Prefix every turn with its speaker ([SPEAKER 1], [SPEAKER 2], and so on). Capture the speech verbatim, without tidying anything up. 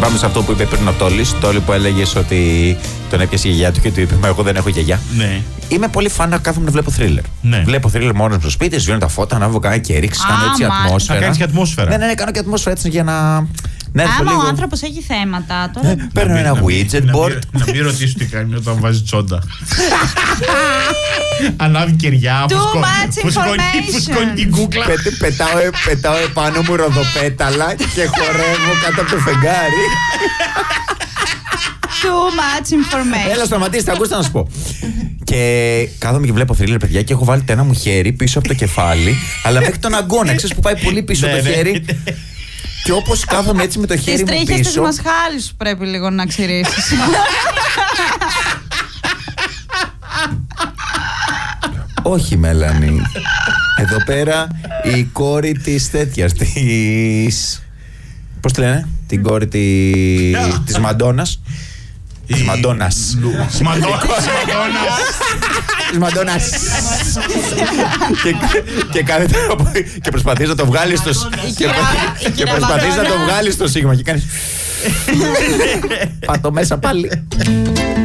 [SPEAKER 1] πάμε σε αυτό που είπε πριν ο Τόλης. Τόλη που έλεγες ότι τον έπιασε η γιαγιά του και του είπε: Μα εγώ δεν έχω γιαγιά.
[SPEAKER 2] Ναι.
[SPEAKER 1] Είμαι πολύ φαν να κάθομαι να βλέπω θρίλερ.
[SPEAKER 2] Ναι.
[SPEAKER 1] Βλέπω θρίλερ μόνο στο σπίτι, σβήνω τα φώτα, ανάβω κάνα και ρίξει, κάνω έτσι ατμόσφαιρα.
[SPEAKER 2] Να κάνεις και ατμόσφαιρα.
[SPEAKER 1] Ναι, ναι, ναι, κάνω και ατμόσφαιρα έτσι για να. Ναι,
[SPEAKER 3] άμα
[SPEAKER 1] λίγο...
[SPEAKER 3] ο άνθρωπος έχει θέματα τώρα.
[SPEAKER 1] Ναι, παίρνω
[SPEAKER 2] Να
[SPEAKER 1] ένα
[SPEAKER 2] μην-
[SPEAKER 1] widget
[SPEAKER 2] να
[SPEAKER 1] board.
[SPEAKER 2] μην- Να μην ρωτήσω τι κάνει όταν βάζει τσόντα. Ανάβει κεριά,
[SPEAKER 3] Too
[SPEAKER 2] φουσκω-
[SPEAKER 3] much
[SPEAKER 2] φουσκώνει-
[SPEAKER 3] information.
[SPEAKER 2] φουσκώνει την κούκλα.
[SPEAKER 1] Πετε- πετάω, ε- πετάω επάνω μου ροδοπέταλα και χορεύω κάτω από το φεγγάρι.
[SPEAKER 3] Too much information.
[SPEAKER 1] Έλα, σταματήστε, ακούστε να σου πω. Και κάθομαι και βλέπω θρίλερ, παιδιά, και έχω βάλει το ένα μου χέρι πίσω από το κεφάλι, αλλά μέχρι τον αγκώνα, ξέρεις που πάει πολύ πίσω
[SPEAKER 2] Ναι,
[SPEAKER 1] το
[SPEAKER 2] ναι.
[SPEAKER 1] χέρι. Και όπως κάθομαι έτσι με το
[SPEAKER 3] Τις
[SPEAKER 1] χέρι μου
[SPEAKER 3] τρίχες της
[SPEAKER 1] πίσω.
[SPEAKER 3] μασχάλης σου πρέπει λίγο να ξυρίσεις.
[SPEAKER 1] Όχι, Μέλανη. Εδώ πέρα η κόρη της τέτοιας, της... Πώς τη λένε, την κόρη τη... της Μαντώνας. Της Μαντώνας.
[SPEAKER 2] Μαντώνας.
[SPEAKER 1] Της Μαντώνας. Και- Και κάθεται από- και προσπαθείς να το βγάλεις στο... σ- και
[SPEAKER 3] κυρία-
[SPEAKER 1] προ-
[SPEAKER 3] η
[SPEAKER 1] Και
[SPEAKER 3] κυρία
[SPEAKER 1] προσπαθείς να το
[SPEAKER 3] Μαντώνα.
[SPEAKER 1] βγάλεις στο σίγμα και κάνεις... Πάτω μέσα πάλι.